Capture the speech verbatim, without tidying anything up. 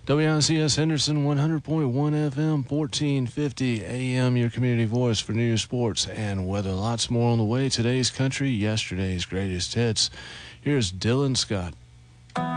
W I C S Henderson one hundred point one F M, fourteen fifty A M, your community voice for news, sports, and weather. Lots more on the way. Today's country, yesterday's greatest hits. Here's Dylan Scott.